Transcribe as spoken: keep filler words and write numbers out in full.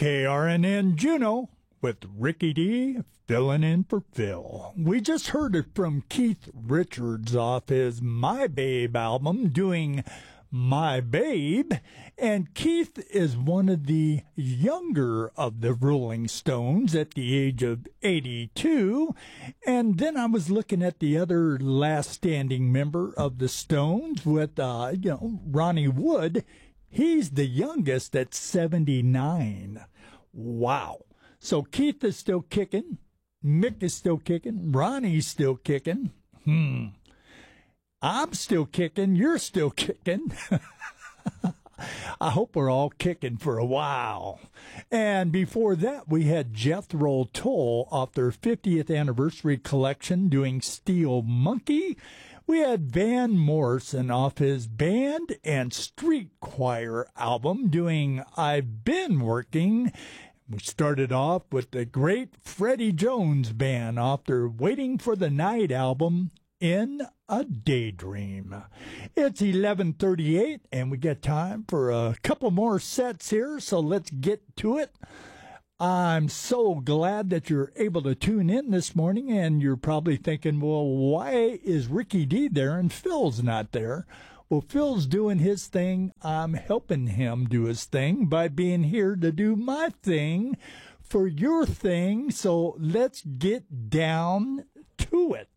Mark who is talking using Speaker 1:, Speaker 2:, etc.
Speaker 1: K R N N Juneau with Ricky D filling in for Phil. We just heard it from Keith Richards off his My Babe album doing My Babe. And Keith is one of the younger of the Rolling Stones at the age of eighty-two. And then I was looking at the other last standing member of the Stones with, uh, you know, Ronnie Wood. He's the youngest at seventy-nine. Wow. So Keith is still kicking. Mick is still kicking. Ronnie's still kicking. Hmm. I'm still kicking. You're still kicking. I hope we're all kicking for a while. And before that, we had Jethro Tull off their fiftieth anniversary collection doing Steel Monkey. We had Van Morrison off his band and street choir album doing I've Been Working. We started off with the great Freddie Jones Band off their Waiting for the Night album, In a Daydream. It's eleven thirty-eight, and we got time for a couple more sets here, so let's get to it. I'm so glad that you're able to tune in this morning, and you're probably thinking, well, why is Ricky D there and Phil's not there? Well, Phil's doing his thing. I'm helping him do his thing by being here to do my thing for your thing. So let's get down to it.